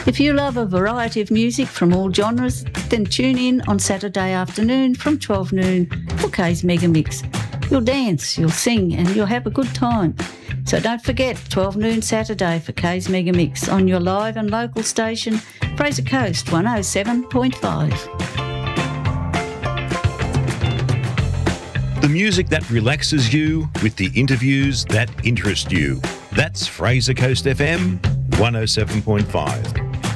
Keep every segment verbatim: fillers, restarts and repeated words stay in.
If you love a variety of music from all genres, then tune in on Saturday afternoon from twelve noon for Kay's Mega Mix. You'll dance, you'll sing and you'll have a good time. So don't forget, twelve noon Saturday for Kay's Mega Mix on your live and local station, Fraser Coast one oh seven point five. The music that relaxes you with the interviews that interest you. That's Fraser Coast F M one oh seven point five.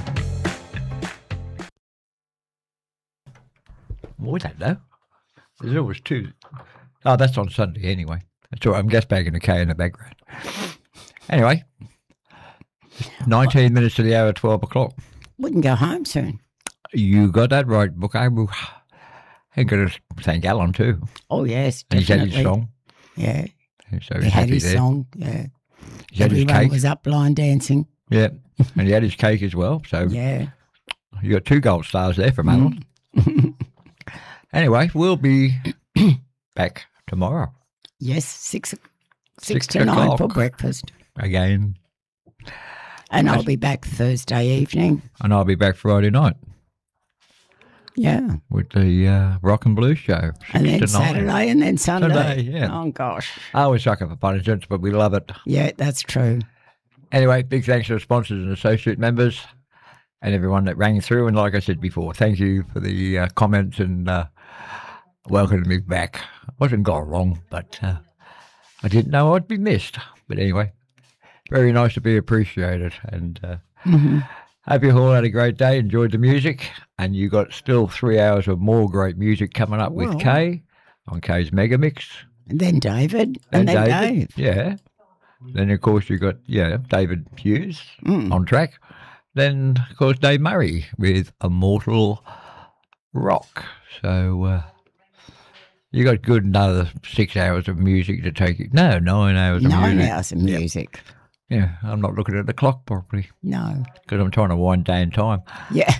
Well, we don't know. There's always two. Oh, that's on Sunday anyway. That's all right. I'm just bagging a K in the background. Anyway, nineteen minutes to the hour, twelve o'clock. We can go home soon. You got that right, Book. I will. I'm going to thank Alan too. Oh, yes, And definitely. he's had his song. Yeah. So He he's had happy his there. song, yeah. He's had his Everyone cake. was up line dancing. Yeah. And he had his cake as well. So Yeah. you got two gold stars there from Alan. Anyway, we'll be back tomorrow Yes, six, six, Six to nine o'clock. for breakfast. again. And I'll be back Thursday evening. And I'll be back Friday night Yeah. with the uh, Rock and Blues show. Six And then to nine. Saturday and then Sunday. Sunday, yeah. Oh, gosh. I always suck up for punishments, but we love it. Yeah, that's true. Anyway, big thanks to the sponsors and associate members and everyone that rang through. And like I said before, thank you for the uh, comments and uh, welcoming me back. I wasn't gone wrong, but uh, I didn't know I'd be missed. But anyway, very nice to be appreciated. And uh, Mm-hmm. hope you all had a great day, enjoyed the music, and you got still three hours of more great music coming up Well. with Kay on Kay's Mega Mix. And then David. And, then Dave. Yeah. Then, of course, you got, yeah, David Hughes Mm. on track. Then, of course, Dave Murray with Immortal Rock. So, uh, you got good another six hours of music to take it. No, nine hours of Nine music. hours of music. Yeah, I'm not looking at the clock properly No. because I'm trying to wind down time. Yeah.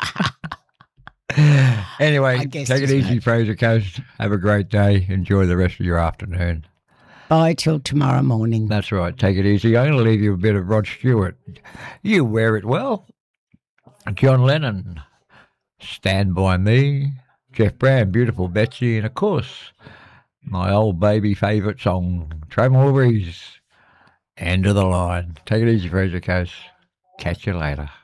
Anyway, I guess take it there's easy, no- Fraser Coast. Have a great day. Enjoy the rest of your afternoon. Bye till tomorrow morning. That's right. Take it easy. I'm going to leave you a bit of Rod Stewart. You wear it well. John Lennon, Stand By Me. Jeff Brown, Beautiful Betsy. And, of course, my old baby favourite song, Tramore Breeze, End of the Line. Take it easy, Fraser Coast. Catch you later.